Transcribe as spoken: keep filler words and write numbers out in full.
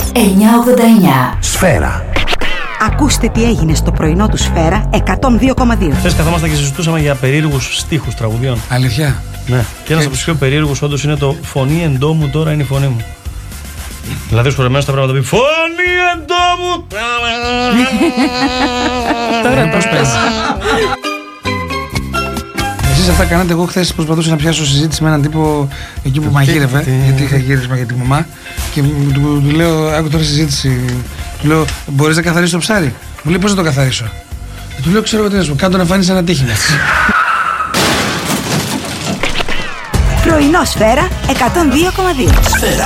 εννιακόσια ογδόντα εννιά. Σφαίρα. Ακούστε τι έγινε στο πρωινό του Σφαίρα εκατόν δύο κόμμα δύο. Χθες καθόμασταν και συζητούσαμε για περίεργους στίχους τραγουδιών. Αλήθεια. Ναι. Και ένας από τους πιο περίεργους όντως είναι το «Φωνή εντόμου τώρα είναι η φωνή μου». Δηλαδή ο σχολεμένος θα πρέπει να το πει «Φωνή εντόμου». Τώρα πώς παίζει. Εσείς αυτά κάνατε. Εγώ χθες προσπαθούσα να πιάσω συζήτηση με έναν τύπο εκεί που μαγείρευε, γιατί είχα γύρισμα για τη μαμά. Και του, του, του λέω, άκου τώρα συζήτηση. Του λέω, μπορείς να καθαρίσεις το ψάρι? Μου λέει, πώς να το καθαρίσω? Και του λέω, ξέρω εγώ τι να σου πω, κάτω να φάνεις ένα τύχημα. Πρωινό Σφαίρα εκατόν δύο κόμμα δύο. Σφαίρα.